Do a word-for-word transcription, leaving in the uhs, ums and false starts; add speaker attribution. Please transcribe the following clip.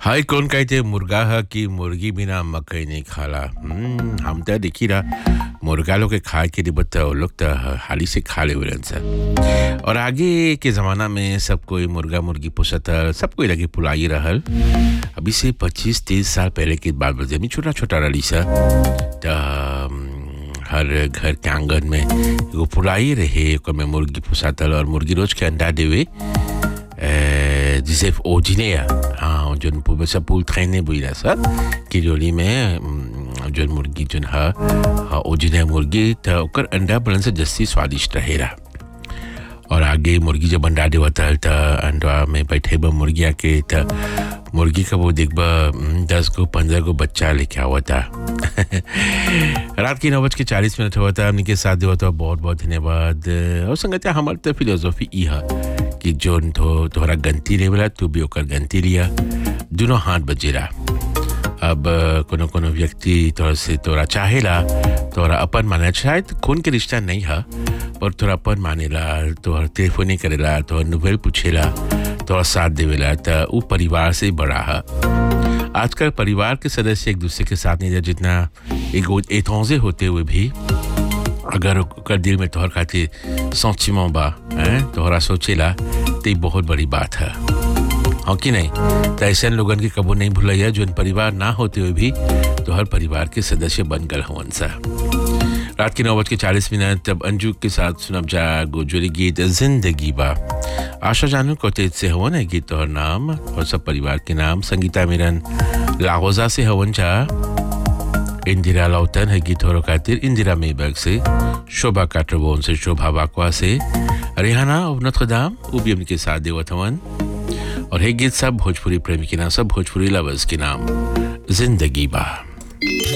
Speaker 1: हाय कौन कहते मुर्गा है कि मुर्गी बिना मकई नहीं खाला। हम्म, हम तो देखी रहा मुर्गा लोग के खाए के लिए बता वो लोग तो हाली से खा ले सा। और आगे के ज़माना में सब कोई मुर्गा मुर्गी पोसता, सब कोई लगे पुलाई रहल। अभी से पच्चीस तीस साल पहले की बात बजे में छोटा छोटा रही सा तो हर घर के आंगन में एगो पुलाई रहे में मुर्गी पोसातल और मुर्गी रोज के अंडा देवे जिसे ओजिने हाँ जो सब पुल ट्रेने बुला सा कि जोली में जो मुर्गी जो है ओजिने मुर्गी तो ओकर अंडा बन से जस्सी स्वादिष्ट रहेला। और आगे मुर्गी जब अंडा देवता है तो अंडा में बैठे बा मुर्गिया के तो मुर्गी का वो देखबा दस को पंद्रह को बच्चा लेके आवा था। रात की नौ बज के चालीस मिनट हुआ था। हमने के साथ देवा था बहुत बहुत धन्यवाद। और संगत हमारे तो फिलोसॉफी ई है कि जो तो तोहरा गंती लेवला तू भी ओकर गंती लिया, दोनों हाथ बजेला। अब कोनो कोनो व्यक्ति तोरा से तोरा चाहेला, तोरा अपन माने, शायद खून के रिश्ता नहीं है पर तोरा अपन मानेला, तोहर टेलीफोन नहीं करेला, तोहर नोवेल पूछेला, तोरा साथ देवेला तो वो परिवार से बड़ा है। आजकल परिवार के सदस्य एक दूसरे के साथ नहीं रहे, जितना एगो एतौजे होते हुए भी अगर ओकर दिल में तोहर खातिर सोचिमो बा तोहरा सोचेला तो बहुत बड़ी बात है, हाँ कि नहीं। तो ऐसे लोगन के कबो नहीं भूलैया जो परिवार ना होते हुए भी तो हर परिवार के सदस्य बन गए हवन सा। रात के नौ बज के चालीस मिनट तब अंजू के साथ सुनब जा गोजरी गीत जिंदगी बा। आशा जानू कोतेज से हवन है गीत और नाम और सब परिवार के नाम। संगीता मिरन लाहौजा से हवन जा। इंदिरा लौतन है गीत और खातिर इंदिरा मेबर्ग से। शोभा काटरबोन से शोभा बाकवा से। रेहाना और नथदाम वो भी उनके साथ देवत हवन। और है गीत सब भोजपुरी प्रेमी के नाम, सब भोजपुरी लवर्स के नाम जिंदगी बा।